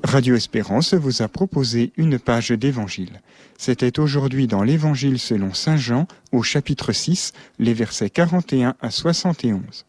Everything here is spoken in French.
Radio Espérance vous a proposé une page d'évangile. C'était aujourd'hui dans l'Évangile selon Saint Jean, au chapitre 6, les versets 41 à 71.